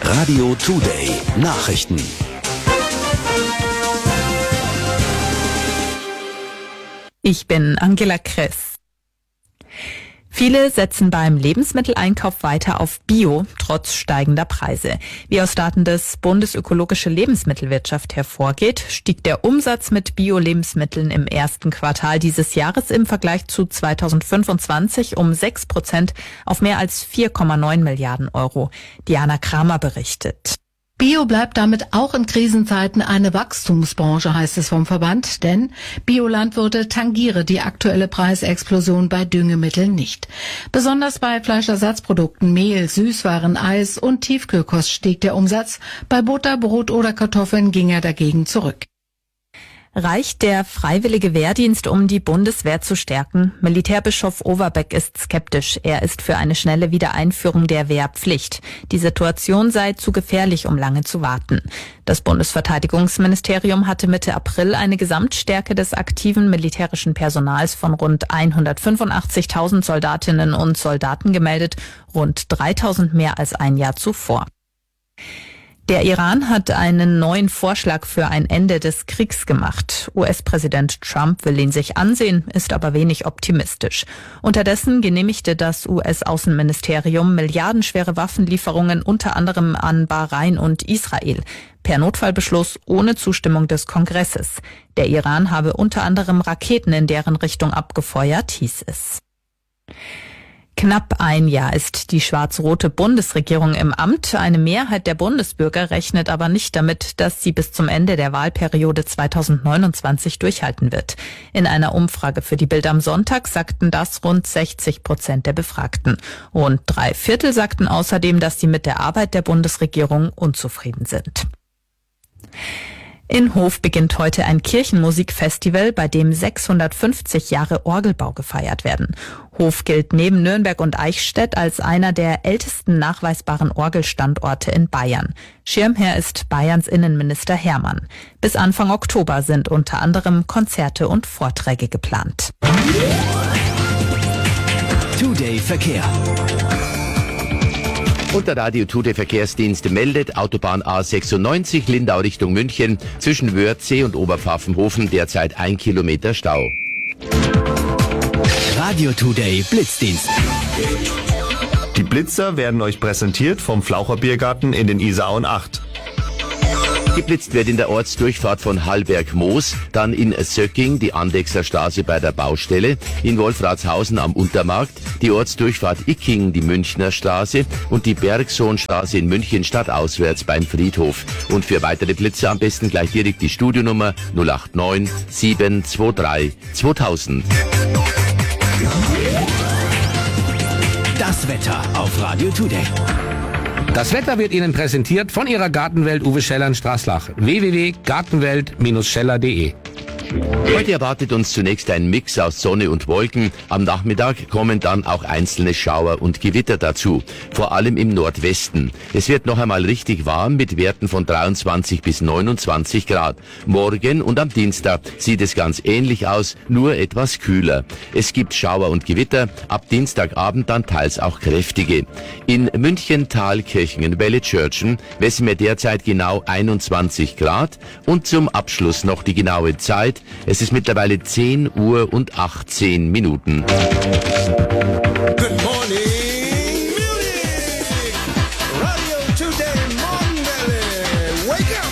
Radio Today Nachrichten. Ich bin Angela Kress. Viele setzen beim Lebensmitteleinkauf weiter auf Bio, trotz steigender Preise. Wie aus Daten des Bundes Ökologische Lebensmittelwirtschaft hervorgeht, stieg der Umsatz mit Bio-Lebensmitteln im ersten Quartal dieses Jahres im Vergleich zu 2025 um 6% auf mehr als 4,9 Milliarden Euro. Diana Kramer berichtet. Bio bleibt damit auch in Krisenzeiten eine Wachstumsbranche, heißt es vom Verband, denn Biolandwirte tangiere die aktuelle Preisexplosion bei Düngemitteln nicht. Besonders bei Fleischersatzprodukten, Mehl, Süßwaren, Eis und Tiefkühlkost stieg der Umsatz. Bei Butter, Brot oder Kartoffeln ging er dagegen zurück. Reicht der freiwillige Wehrdienst, um die Bundeswehr zu stärken? Militärbischof Overbeck ist skeptisch. Er ist für eine schnelle Wiedereinführung der Wehrpflicht. Die Situation sei zu gefährlich, um lange zu warten. Das Bundesverteidigungsministerium hatte Mitte April eine Gesamtstärke des aktiven militärischen Personals von rund 185.000 Soldatinnen und Soldaten gemeldet, rund 3.000 mehr als ein Jahr zuvor. Der Iran hat einen neuen Vorschlag für ein Ende des Kriegs gemacht. US-Präsident Trump will ihn sich ansehen, ist aber wenig optimistisch. Unterdessen genehmigte das US-Außenministerium milliardenschwere Waffenlieferungen unter anderem an Bahrain und Israel. Per Notfallbeschluss ohne Zustimmung des Kongresses. Der Iran habe unter anderem Raketen in deren Richtung abgefeuert, hieß es. Knapp ein Jahr ist die schwarz-rote Bundesregierung im Amt. Eine Mehrheit der Bundesbürger rechnet aber nicht damit, dass sie bis zum Ende der Wahlperiode 2029 durchhalten wird. In einer Umfrage für die Bild am Sonntag sagten das rund 60% der Befragten. Rund 3/4 sagten außerdem, dass sie mit der Arbeit der Bundesregierung unzufrieden sind. In Hof beginnt heute ein Kirchenmusikfestival, bei dem 650 Jahre Orgelbau gefeiert werden. Hof gilt neben Nürnberg und Eichstätt als einer der ältesten nachweisbaren Orgelstandorte in Bayern. Schirmherr ist Bayerns Innenminister Hermann. Bis Anfang Oktober sind unter anderem Konzerte und Vorträge geplant. Today Verkehr. Und der Radio Today Verkehrsdienst meldet, Autobahn A96 Lindau Richtung München zwischen Wörthsee und Oberpfaffenhofen derzeit 1 Kilometer Stau. Radio Today Blitzdienst. Die Blitzer werden euch präsentiert vom Flaucher Biergarten in den Isarauen 8. Geblitzt wird in der Ortsdurchfahrt von Hallberg-Moos, dann in Söcking die Andechser Straße bei der Baustelle, in Wolfratshausen am Untermarkt, die Ortsdurchfahrt Icking die Münchner Straße und die Bergsohnstraße in München stadtauswärts beim Friedhof. Und für weitere Blitze am besten gleich direkt die Studionummer 089 723 2000. Das Wetter auf Radio Today. Das Wetter wird Ihnen präsentiert von Ihrer Gartenwelt Uwe Scheller in Straßlach. www.gartenwelt-scheller.de. Heute erwartet uns zunächst ein Mix aus Sonne und Wolken. Am Nachmittag kommen dann auch einzelne Schauer und Gewitter dazu, vor allem im Nordwesten. Es wird noch einmal richtig warm mit Werten von 23 bis 29 Grad. Morgen und am Dienstag sieht es ganz ähnlich aus, nur etwas kühler. Es gibt Schauer und Gewitter, ab Dienstagabend dann teils auch kräftige. In München, Thalkirchen und Wellitzschörtchen messen wir derzeit genau 21 Grad und zum Abschluss noch die genaue Zeit. Es ist mittlerweile 10 Uhr und 18 Minuten. Good morning, music. Radio Today, Morning Valley. Wake up.